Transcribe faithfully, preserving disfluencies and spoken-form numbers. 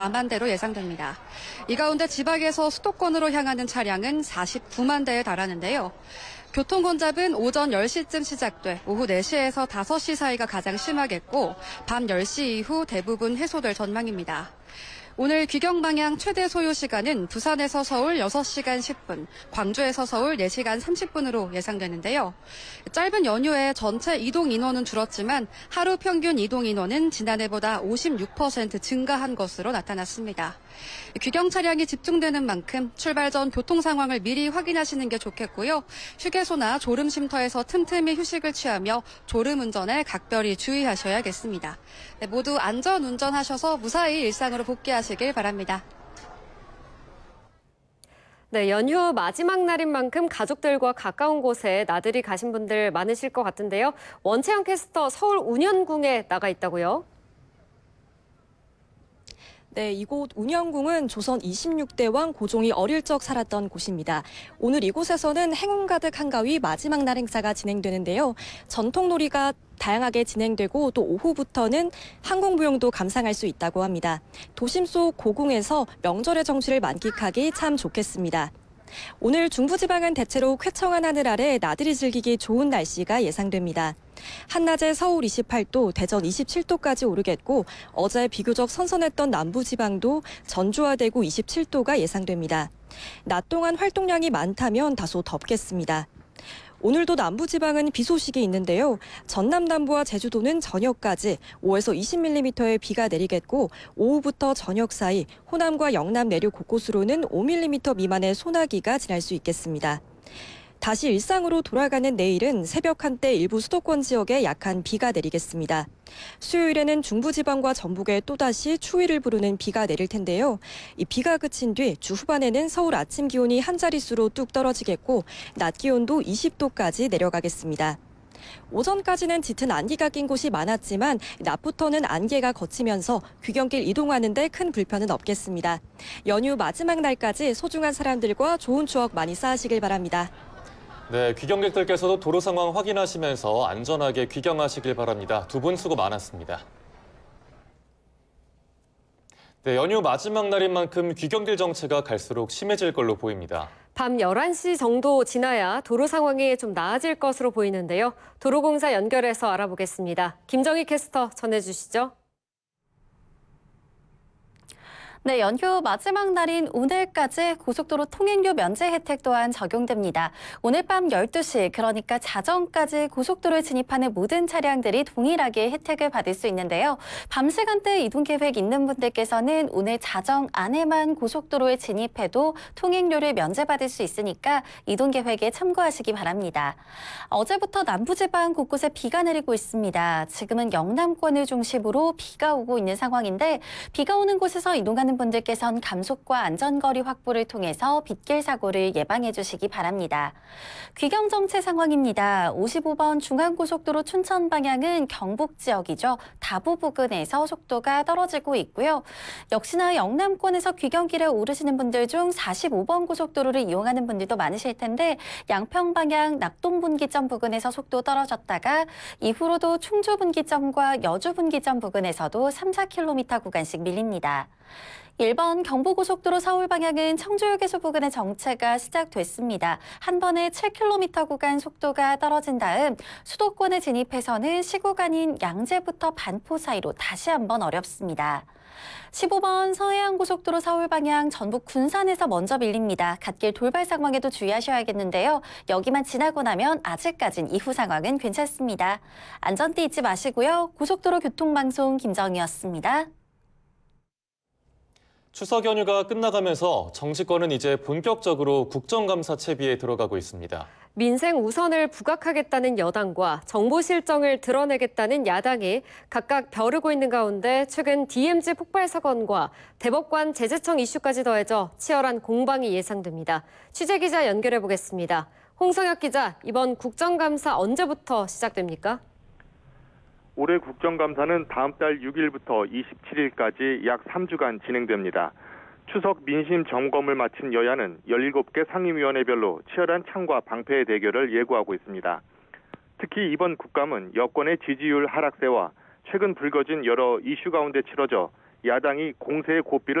사만 대로 예상됩니다. 이 가운데 지방에서 수도권으로 향하는 차량은 사십구만 대에 달하는데요. 교통 혼잡은 오전 열 시쯤 시작돼 오후 네 시에서 다섯 시 사이가 가장 심하겠고 밤 열 시 이후 대부분 해소될 전망입니다. 오늘 귀경 방향 최대 소요 시간은 부산에서 서울 여섯 시간 십 분, 광주에서 서울 네 시간 삼십 분으로 예상되는데요. 짧은 연휴에 전체 이동 인원은 줄었지만 하루 평균 이동 인원은 지난해보다 오십육 퍼센트 증가한 것으로 나타났습니다. 귀경 차량이 집중되는 만큼 출발 전 교통 상황을 미리 확인하시는 게 좋겠고요. 휴게소나 졸음 쉼터에서 틈틈이 휴식을 취하며 졸음 운전에 각별히 주의하셔야겠습니다. 네, 모두 안전 운전하셔서 무사히 일상으로 복귀하시길 바랍니다. 네, 연휴 마지막 날인 만큼 가족들과 가까운 곳에 나들이 가신 분들 많으실 것 같은데요. 원채영 캐스터 서울 운현궁에 나가 있다고요? 네, 이곳 운현궁은 조선 이십육 대 왕 고종이 어릴 적 살았던 곳입니다. 오늘 이곳에서는 행운 가득 한가위 마지막 날 행사가 진행되는데요. 전통놀이가 다양하게 진행되고 또 오후부터는 항공무용도 감상할 수 있다고 합니다. 도심 속 고궁에서 명절의 정취를 만끽하기 참 좋겠습니다. 오늘 중부지방은 대체로 쾌청한 하늘 아래 나들이 즐기기 좋은 날씨가 예상됩니다. 한낮에 서울 이십팔 도, 대전 이십칠 도까지 오르겠고 어제 비교적 선선했던 남부지방도 전주와 대구 이십칠 도가 예상됩니다. 낮 동안 활동량이 많다면 다소 덥겠습니다. 오늘도 남부지방은 비 소식이 있는데요. 전남 남부와 제주도는 저녁까지 오에서 이십 밀리미터의 비가 내리겠고 오후부터 저녁 사이 호남과 영남 내륙 곳곳으로는 오 밀리미터 미만의 소나기가 지날 수 있겠습니다. 다시 일상으로 돌아가는 내일은 새벽 한때 일부 수도권 지역에 약한 비가 내리겠습니다. 수요일에는 중부지방과 전북에 또다시 추위를 부르는 비가 내릴 텐데요. 이 비가 그친 뒤 주 후반에는 서울 아침 기온이 한 자릿수로 뚝 떨어지겠고 낮 기온도 이십 도까지 내려가겠습니다. 오전까지는 짙은 안개가 낀 곳이 많았지만 낮부터는 안개가 걷히면서 귀경길 이동하는 데 큰 불편은 없겠습니다. 연휴 마지막 날까지 소중한 사람들과 좋은 추억 많이 쌓으시길 바랍니다. 네, 귀경객들께서도 도로 상황 확인하시면서 안전하게 귀경하시길 바랍니다. 두 분 수고 많았습니다. 네, 연휴 마지막 날인 만큼 귀경길 정체가 갈수록 심해질 걸로 보입니다. 밤 열한 시 정도 지나야 도로 상황이 좀 나아질 것으로 보이는데요. 도로공사 연결해서 알아보겠습니다. 김정희 캐스터 전해주시죠. 네, 연휴 마지막 날인 오늘까지 고속도로 통행료 면제 혜택 또한 적용됩니다. 오늘 밤 열두 시, 그러니까 자정까지 고속도로에 진입하는 모든 차량들이 동일하게 혜택을 받을 수 있는데요. 밤 시간대 이동 계획 있는 분들께서는 오늘 자정 안에만 고속도로에 진입해도 통행료를 면제받을 수 있으니까 이동 계획에 참고하시기 바랍니다. 어제부터 남부지방 곳곳에 비가 내리고 있습니다. 지금은 영남권을 중심으로 비가 오고 있는 상황인데 비가 오는 곳에서 이동하는 분들께선 감속과 안전거리 확보를 통해서 빗길 사고를 예방해 주시기 바랍니다. 귀경 정체 상황입니다. 오십오 번 중앙고속도로 춘천 방향은 경북 지역이죠. 다부 부근에서 속도가 떨어지고 있고요. 역시나 영남권에서 귀경길에 오르시는 분들 중 사십오 번 고속도로를 이용하는 분들도 많으실 텐데 양평 방향 낙동분기점 부근에서 속도 떨어졌다가 이후로도 충주분기점과 여주분기점 부근에서도 삼, 사 킬로미터 구간씩 밀립니다. 일 번 경부고속도로 서울 방향은 청주휴게소 부근의 정체가 시작됐습니다. 한 번에 칠 킬로미터 구간 속도가 떨어진 다음 수도권에 진입해서는 시구간인 양재부터 반포 사이로 다시 한번 어렵습니다. 십오 번 서해안고속도로 서울 방향 전북 군산에서 먼저 밀립니다. 갓길 돌발 상황에도 주의하셔야겠는데요. 여기만 지나고 나면 아직까진 이후 상황은 괜찮습니다. 안전띠 잊지 마시고요. 고속도로 교통방송 김정희였습니다. 추석 연휴가 끝나가면서 정치권은 이제 본격적으로 국정감사 채비에 들어가고 있습니다. 민생 우선을 부각하겠다는 여당과 정보 실정을 드러내겠다는 야당이 각각 벼르고 있는 가운데 최근 디엠지 폭발 사건과 대법관 제재청 이슈까지 더해져 치열한 공방이 예상됩니다. 취재기자 연결해 보겠습니다. 홍성혁 기자, 이번 국정감사 언제부터 시작됩니까? 올해 국정감사는 다음 달 육 일부터 이십칠 일까지 약 삼 주간 진행됩니다. 추석 민심 점검을 마친 여야는 열일곱 개 상임위원회별로 치열한 창과 방패의 대결을 예고하고 있습니다. 특히 이번 국감은 여권의 지지율 하락세와 최근 불거진 여러 이슈 가운데 치러져 야당이 공세의 고삐를